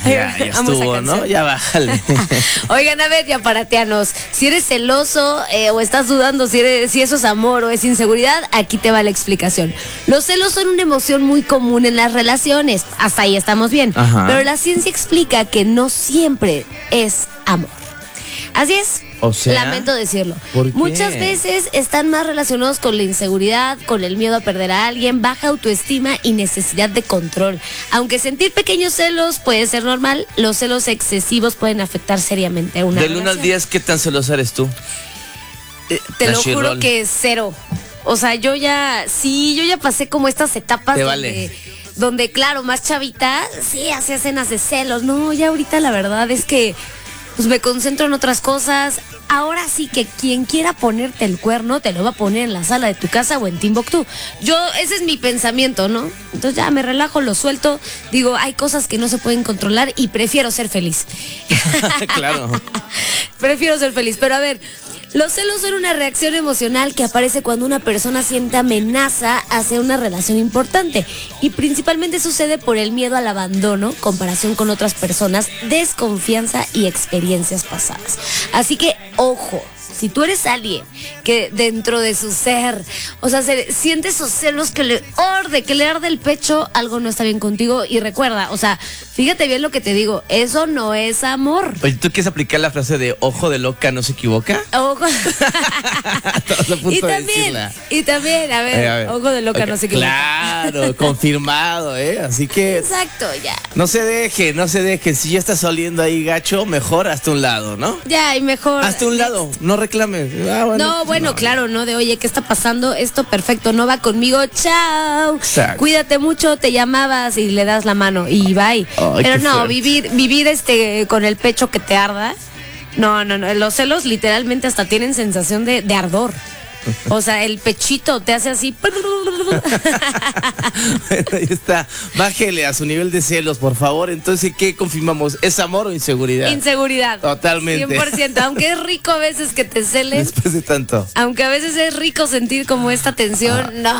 Ya Amo esa estuvo, ¿no? canción. Ya bájale. Oigan, a ver, yaparatianos, si eres celoso o estás dudando si eso es amor o es inseguridad, aquí te va la explicación. Los celos son una emoción muy común en las relaciones, hasta ahí estamos bien, Ajá. pero la ciencia explica que no siempre es amor. Así es. O sea, lamento decirlo. ¿por qué? Muchas veces están más relacionados con la inseguridad, con el miedo a perder a alguien, baja autoestima y necesidad de control. Aunque sentir pequeños celos puede ser normal, los celos excesivos pueden afectar seriamente a una Del 1 al relación. 10, ¿qué tan celosa eres tú? Te La lo juro Chirrol. que 0. O sea, yo ya pasé como estas etapas Te donde, vale. donde, claro, más chavita, sí, hacía escenas de celos. No, ya ahorita la verdad es que pues me concentro en otras cosas. Ahora sí que quien quiera ponerte el cuerno te lo va a poner en la sala de tu casa o en Timbuktu. Ese es mi pensamiento, ¿no? Entonces ya me relajo, lo suelto. Digo, hay cosas que no se pueden controlar y prefiero ser feliz. Claro. Prefiero ser feliz. Pero a ver, los celos son una reacción emocional que aparece cuando una persona siente amenaza hacia una relación importante. Y principalmente sucede por el miedo al abandono, comparación con otras personas, desconfianza y experiencias pasadas. Así que, ojo, si tú eres alguien que dentro de su ser, o sea, siente esos celos que le arde el pecho, algo no está bien contigo. Y recuerda, o sea, fíjate bien lo que te digo, eso no es amor. Oye, ¿tú quieres aplicar la frase de ojo de loca no se equivoca? Ojo. Estás a punto de decirla. y también, a ver, ojo de loca, Ok, no se equivoca. Claro, confirmado, ¿eh? Así que Exacto, ya. no se deje. Si ya estás oliendo ahí gacho, mejor hasta un lado, ¿no? Ya, y mejor. Hasta un lado, no reclames. Bueno, claro, ¿no? De oye, ¿qué está pasando? Esto perfecto, no va conmigo, chao. Exacto. Cuídate mucho, te llamabas y le das la mano y bye. Ay, Pero qué no, fuerte. vivir con el pecho que te arda. No, los celos literalmente hasta tienen sensación de ardor. O sea, el pechito te hace así. Bueno, ahí está. Bájele a su nivel de celos, por favor. Entonces, ¿qué confirmamos? ¿Es amor o inseguridad? Inseguridad. Totalmente. 100%. Aunque es rico a veces que te celen. Después de tanto. Aunque a veces es rico sentir como esta tensión, no,